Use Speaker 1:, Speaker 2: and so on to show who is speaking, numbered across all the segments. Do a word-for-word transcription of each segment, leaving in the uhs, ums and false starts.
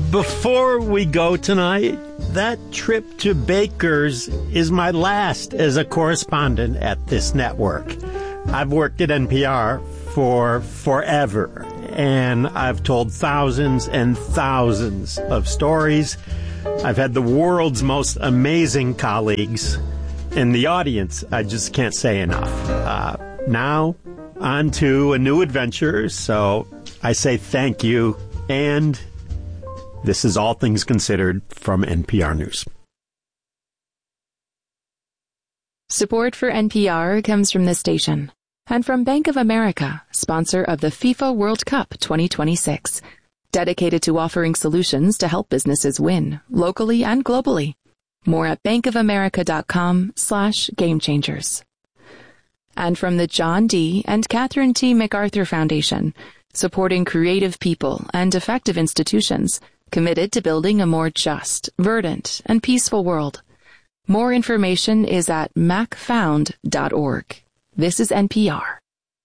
Speaker 1: Before we go tonight, that trip to Baker's is my last as a correspondent at this network. I've worked at N P R for forever, and I've told thousands and thousands of stories. I've had the world's most amazing colleagues. In the audience, I just can't say enough. Uh, now, on to a new adventure, so I say thank you, and this is All Things Considered from N P R News.
Speaker 2: Support for N P R comes from this station and from Bank of America, sponsor of the FIFA World Cup twenty twenty-six, dedicated to offering solutions to help businesses win, locally and globally. More at bankofamerica.com slash game changers. And from the John D. and Catherine T. MacArthur Foundation, supporting creative people and effective institutions committed to building a more just, verdant, and peaceful world. More information is at mac found dot org. This is N P R.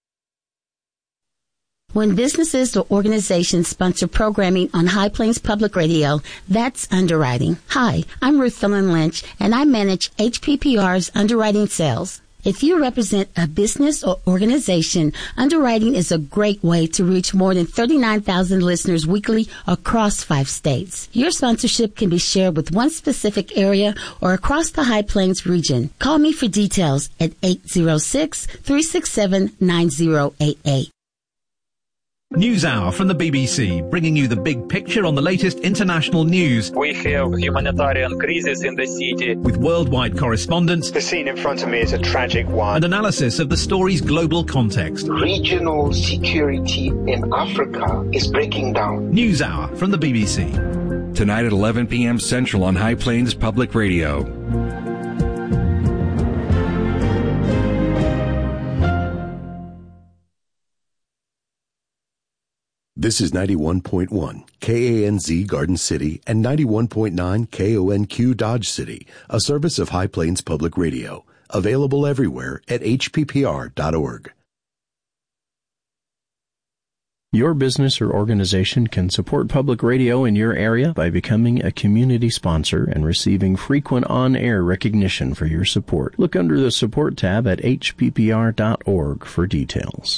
Speaker 3: When businesses or organizations sponsor programming on High Plains Public Radio, that's underwriting. Hi, I'm Ruth Thelen Lynch, and I manage H P P R's underwriting sales. If you represent a business or organization, underwriting is a great way to reach more than thirty-nine thousand listeners weekly across five states. Your sponsorship can be shared with one specific area or across the High Plains region. Call me for details at eight zero six, three six seven, nine zero eight eight.
Speaker 4: News Hour from the B B C, bringing you the big picture on the latest international news.
Speaker 5: We have humanitarian crisis in the city.
Speaker 4: With worldwide correspondents.
Speaker 6: The scene in front of me is a tragic one.
Speaker 4: And analysis of the story's global context.
Speaker 7: Regional security in Africa is breaking down.
Speaker 4: News Hour from the B B C.
Speaker 8: Tonight at eleven p.m. Central on High Plains Public Radio.
Speaker 9: This is ninety-one point one K A N Z Garden City and ninety-one point nine K O N Q Dodge City, a service of High Plains Public Radio. Available everywhere at H P P R dot org.
Speaker 10: Your business or organization can support public radio in your area by becoming a community sponsor and receiving frequent on-air recognition for your support. Look under the Support tab at H P P R dot org for details.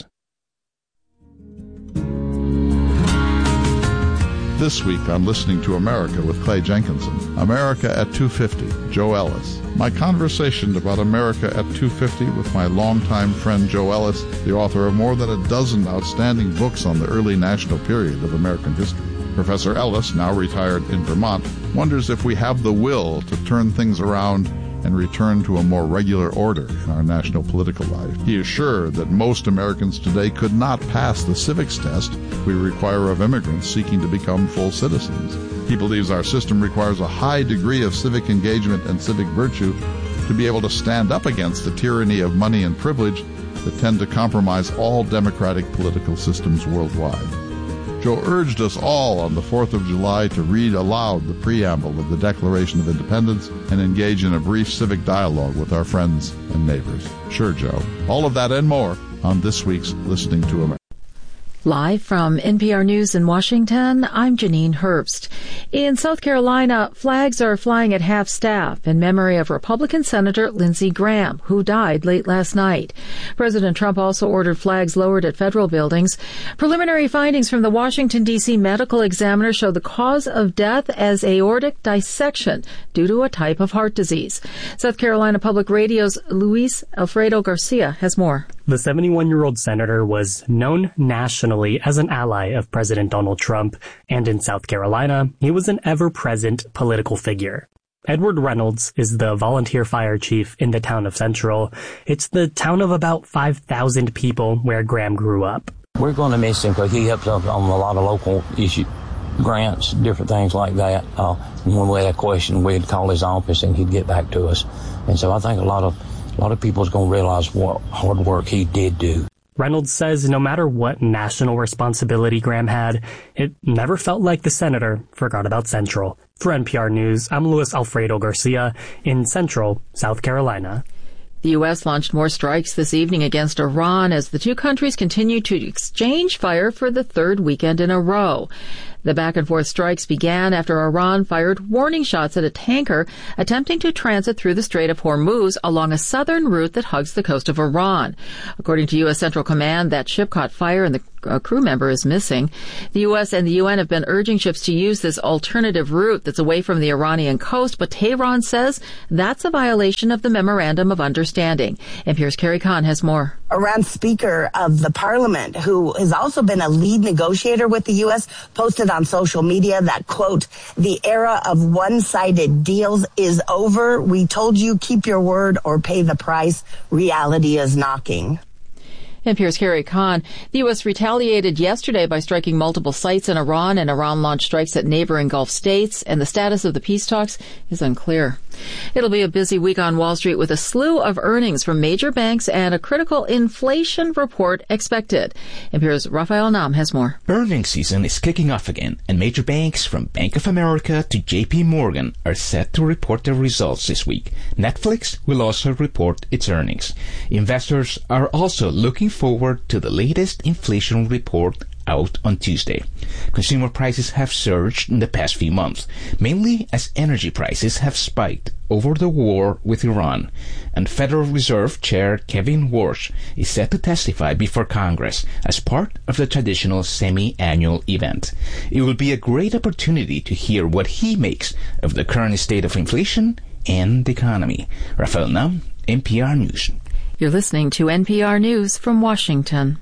Speaker 11: This week on Listening to America with Clay Jenkinson, America at two fifty, Joe Ellis. My conversation about America at two fifty with my longtime friend Joe Ellis, the author of more than a dozen outstanding books on the early national period of American history. Professor Ellis, now retired in Vermont, wonders if we have the will to turn things around and return to a more regular order in our national political life. He is sure that most Americans today could not pass the civics test we require of immigrants seeking to become full citizens. He believes our system requires a high degree of civic engagement and civic virtue to be able to stand up against the tyranny of money and privilege that tend to compromise all democratic political systems worldwide. Joe urged us all on the fourth of July to read aloud the preamble of the Declaration of Independence and engage in a brief civic dialogue with our friends and neighbors. Sure, Joe. All of that and more on this week's Listening to America.
Speaker 12: Live from N P R News in Washington, I'm Janine Herbst. In South Carolina, flags are flying at half-staff in memory of Republican Senator Lindsey Graham, who died late last night. President Trump also ordered flags lowered at federal buildings. Preliminary findings from the Washington, D C medical examiner show the cause of death as aortic dissection due to a type of heart disease. South Carolina Public Radio's Luis Alfredo Garcia has more.
Speaker 13: The seventy-one-year-old senator was known nationally as an ally of President Donald Trump, and in South Carolina, he was an ever-present political figure. Edward Reynolds is the volunteer fire chief in the town of Central. It's the town of about five thousand people where Graham grew up.
Speaker 14: We're going to miss him because he helps us on a lot of local issue grants, different things like that. Uh, when we had a question, we'd call his office and he'd get back to us. And so I think a lot of A lot of people is going to realize what hard work he did do.
Speaker 13: Reynolds says no matter what national responsibility Graham had, it never felt like the senator forgot about Central. For N P R News, I'm Luis Alfredo Garcia in Central, South Carolina.
Speaker 12: The U S launched more strikes this evening against Iran as the two countries continue to exchange fire for the third weekend in a row. The back-and-forth strikes began after Iran fired warning shots at a tanker attempting to transit through the Strait of Hormuz along a southern route that hugs the coast of Iran. According to U S Central Command, that ship caught fire and the a crew member is missing. The U S and the U N have been urging ships to use this alternative route that's away from the Iranian coast, but Tehran says that's a violation of the Memorandum of Understanding. N P R's Carrie Kahn has more.
Speaker 15: Iran's Speaker of the Parliament, who has also been a lead negotiator with the U S, posted on social media that, quote, the era of one-sided deals is over. We told you keep your word or pay the price. Reality is knocking.
Speaker 12: N P R's Carrie Kahn. The U S retaliated yesterday by striking multiple sites in Iran, and Iran launched strikes at neighboring Gulf states, and the status of the peace talks is unclear. It'll be a busy week on Wall Street with a slew of earnings from major banks and a critical inflation report expected. N P R's Rafael Nam has more.
Speaker 16: Earnings season is kicking off again, and major banks from Bank of America to J P Morgan are set to report their results this week. Netflix will also report its earnings. Investors are also looking forward to the latest inflation report out on Tuesday. Consumer prices have surged in the past few months, mainly as energy prices have spiked over the war with Iran. And Federal Reserve Chair Kevin Warsh is set to testify before Congress as part of the traditional semi-annual event. It will be a great opportunity to hear what he makes of the current state of inflation and the economy. Rafael Nam, N P R News.
Speaker 12: You're listening to N P R News from Washington.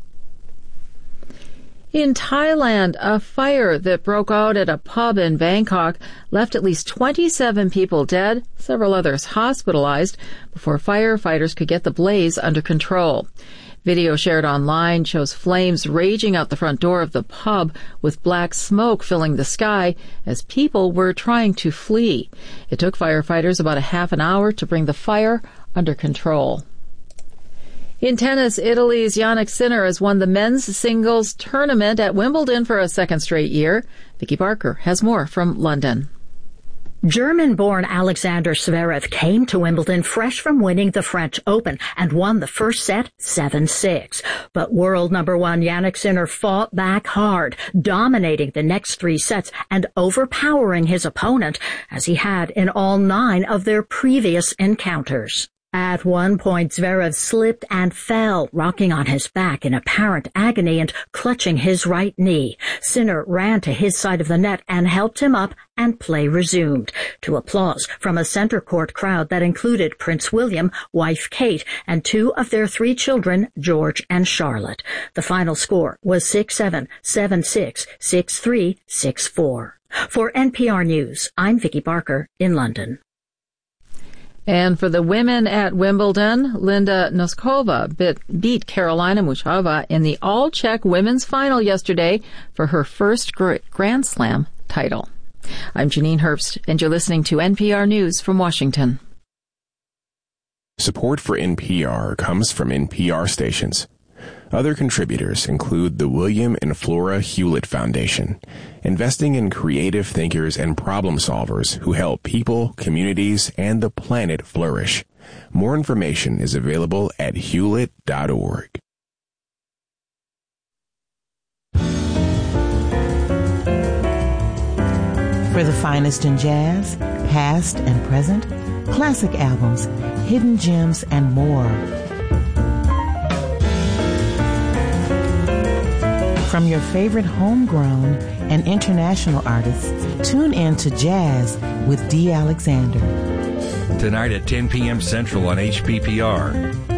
Speaker 12: In Thailand, a fire that broke out at a pub in Bangkok left at least twenty-seven people dead, several others hospitalized, before firefighters could get the blaze under control. Video shared online shows flames raging out the front door of the pub with black smoke filling the sky as people were trying to flee. It took firefighters about a half an hour to bring the fire under control. In tennis, Italy's Jannik Sinner has won the men's singles tournament at Wimbledon for a second straight year. Vicky Barker has more from London.
Speaker 17: German-born Alexander Zverev came to Wimbledon fresh from winning the French Open and won the first set seven six. But world number one Jannik Sinner fought back hard, dominating the next three sets and overpowering his opponent, as he had in all nine of their previous encounters. At one point, Zverev slipped and fell, rocking on his back in apparent agony and clutching his right knee. Sinner ran to his side of the net and helped him up, and play resumed, to applause from a center court crowd that included Prince William, wife Kate, and two of their three children, George and Charlotte. The final score was six seven, seven six, six three, six four. For N P R News, I'm Vicky Barker in London.
Speaker 12: And for the women at Wimbledon, Linda Noskova bit, beat Karolina Muchova in the all-Czech women's final yesterday for her first Grand Slam title. I'm Janine Herbst, and you're listening to N P R News from Washington.
Speaker 18: Support for N P R comes from N P R stations. Other contributors include the William and Flora Hewlett Foundation, investing in creative thinkers and problem solvers who help people, communities, and the planet flourish. More information is available at hewlett dot org.
Speaker 19: For the finest in jazz, past and present, classic albums, hidden gems, and more. From your favorite homegrown and international artists, tune in to Jazz with Dee Alexander.
Speaker 8: Tonight at ten p.m. Central on H P P R.